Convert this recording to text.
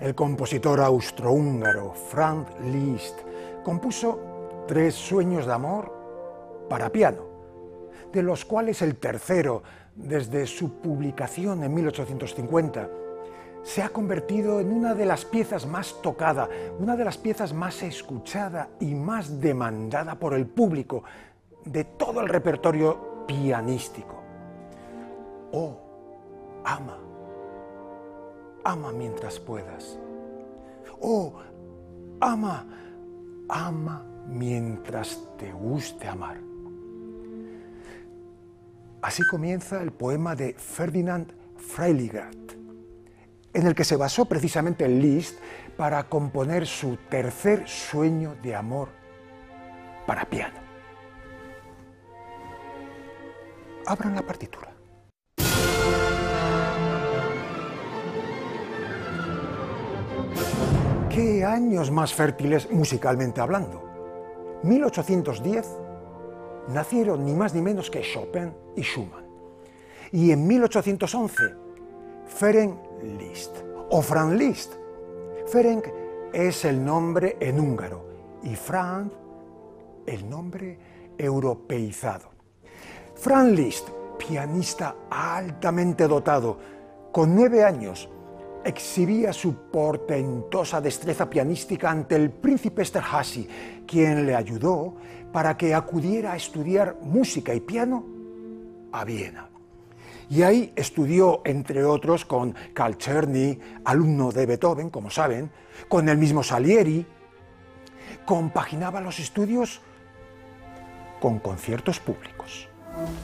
El compositor austrohúngaro Franz Liszt compuso 3 sueños de amor para piano, de los cuales el tercero, desde su publicación en 1850, se ha convertido en una de las piezas más tocada, una de las piezas más escuchada y más demandada por el público de todo el repertorio pianístico. Oh, ama, ama mientras puedas. Oh, ama, ama mientras te guste amar. Así comienza el poema de Ferdinand Freiligrath, en el que se basó precisamente Liszt para componer su tercer sueño de amor para piano. Abran la partitura. ¿Qué años más fértiles musicalmente hablando? 1810 nacieron ni más ni menos que Chopin y Schumann. Y en 1811, Ferenc Liszt, o Franz Liszt. Ferenc es el nombre en húngaro y Franz el nombre europeizado. Franz Liszt, pianista altamente dotado, con 9 años, exhibía su portentosa destreza pianística ante el príncipe Esterházy, quien le ayudó para que acudiera a estudiar música y piano a Viena. Y ahí estudió, entre otros, con Carl Czerny, alumno de Beethoven, como saben, con el mismo Salieri. Compaginaba los estudios con conciertos públicos.